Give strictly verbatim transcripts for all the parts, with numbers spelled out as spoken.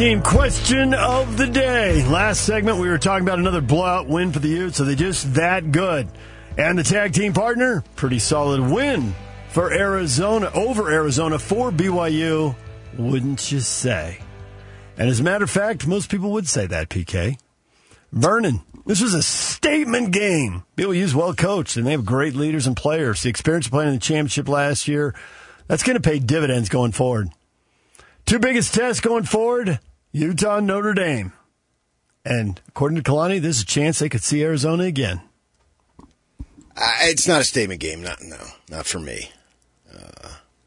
team question of the day. Last segment, we were talking about another blowout win for the Utes. Are they just that good? And the tag team partner, pretty solid win for Arizona, over Arizona for B Y U, wouldn't you say? And as a matter of fact, most people would say that, P K. Vernon, this was a statement game. B Y U's well coached, and they have great leaders and players. The experience of playing in the championship last year, that's going to pay dividends going forward. Two biggest tests going forward, Utah and Notre Dame. And according to Kalani, there's a chance they could see Arizona again. Uh, it's not a statement game. Not no, not for me. Uh,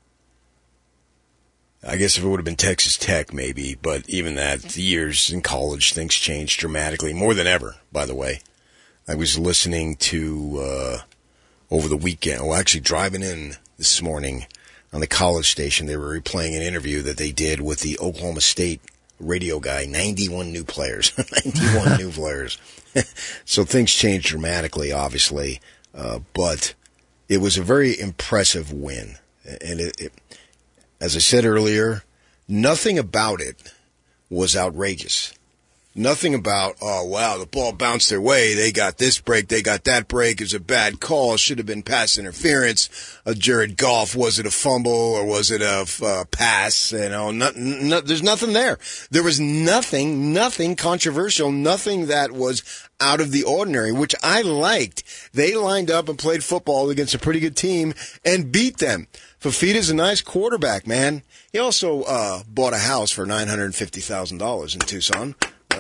I guess if it would have been Texas Tech, maybe. But even that, the years in college, things change dramatically, more than ever, by the way. I was listening to, uh, over the weekend, well, actually driving in this morning, on the college station, they were replaying an interview that they did with the Oklahoma State radio guy. ninety-one new players. ninety-one new players. So things changed dramatically, obviously. Uh, but it was a very impressive win. And it, it, as I said earlier, nothing about it was outrageous. Nothing about, oh, wow, the ball bounced their way. They got this break. They got that break. It was a bad call. Should have been pass interference. Uh, Jared Goff, was it a fumble or was it a uh, pass? You know, not, not, there's nothing there. There was nothing, nothing controversial, nothing that was out of the ordinary, which I liked. They lined up and played football against a pretty good team and beat them. Fafita's a nice quarterback, man. He also uh, bought a house for nine hundred fifty thousand dollars in Tucson.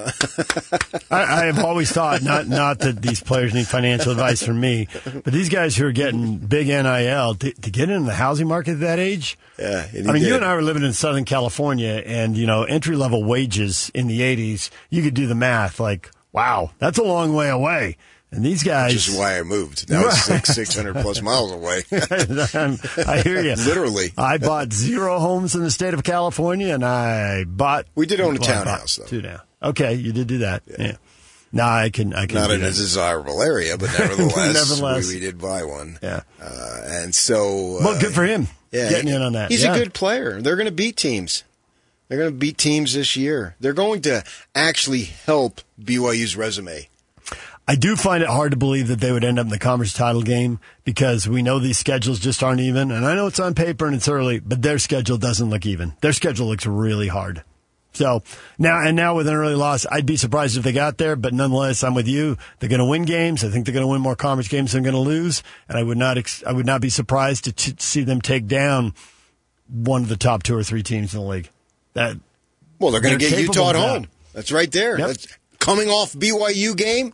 I, I have always thought, not not that these players need financial advice from me, but these guys who are getting big N I L, to, to get into the housing market at that age, yeah, I mean, did. You and I were living in Southern California, and, you know, entry-level wages in the eighties, you could do the math, like, wow, that's a long way away. And these guys... Which is why I moved. That was six, 600 plus miles away. I hear you. Literally. I bought zero homes in the state of California, and I bought... We did own a well, townhouse, though. Two now. Okay, you did do that. Yeah. yeah. No, I can. I can. Not in that. a desirable area, but nevertheless, nevertheless. We, we did buy one. Yeah. Uh, and so. Uh, well, good for him. Yeah, getting he, in on that. He's yeah. a good player. They're going to beat teams. They're going to beat teams this year. They're going to actually help B Y U's resume. I do find it hard to believe that they would end up in the conference title game because we know these schedules just aren't even. And I know it's on paper and it's early, but their schedule doesn't look even. Their schedule looks really hard. So now, and now with an early loss, I'd be surprised if they got there, but nonetheless, I'm with you. They're going to win games. I think they're going to win more conference games than they're going to lose. And I would not, ex- I would not be surprised to t- see them take down one of the top two or three teams in the league. That, well, they're going to get Utah at home. That. That's right there. Yep. That's coming off B Y U game.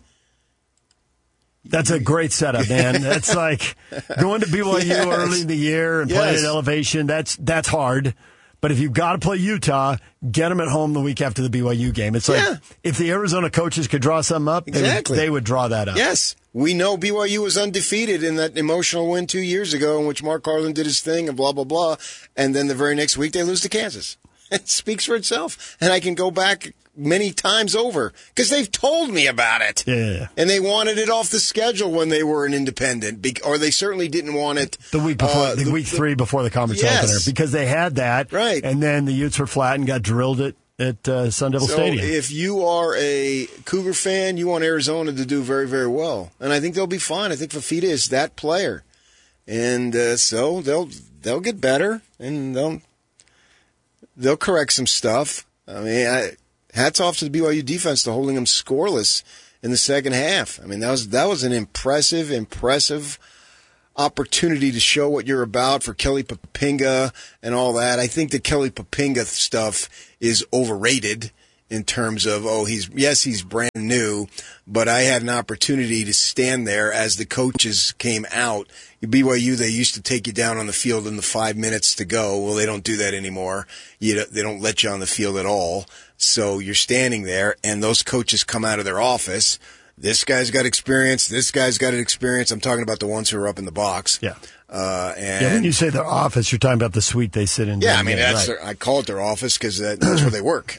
That's a great setup, man. That's like going to B Y U yes. early in the year and yes. playing at elevation. That's, that's hard. But if you've got to play Utah, get them at home the week after the B Y U game. It's like yeah. if the Arizona coaches could draw something up, exactly. they, would, they would draw that up. Yes. We know B Y U was undefeated in that emotional win two years ago in which Mark Carlin did his thing and blah, blah, blah. And then the very next week they lose to Kansas. It speaks for itself. And I can go back many times over because they've told me about it. Yeah. And they wanted it off the schedule when they were an independent, or they certainly didn't want it the week before, uh, the, the week three before the conference yes. opener because they had that. Right. And then the Utes were flat and got drilled at, at uh, Sun Devil so Stadium. If you are a Cougar fan, you want Arizona to do very, very well. And I think they'll be fine. I think Fafita is that player. And uh, so they'll they'll get better and they'll they'll correct some stuff. I mean, I, hats off to the B Y U defense to holding them scoreless in the second half. I mean, that was that was an impressive, impressive opportunity to show what you're about for Kelly Poppinga and all that. I think the Kelly Poppinga stuff is overrated in terms of, oh, he's yes, he's brand new, but I had an opportunity to stand there as the coaches came out. B Y U, they used to take you down on the field in the five minutes to go. Well, they don't do that anymore. You, they don't let you on the field at all. So you're standing there, and those coaches come out of their office. This guy's got experience. This guy's got an experience. I'm talking about the ones who are up in the box. Yeah. Uh, and yeah, when you say their office, you're talking about the suite they sit in. Yeah, I mean, that's right. their, I call it their office because that, that's where they work.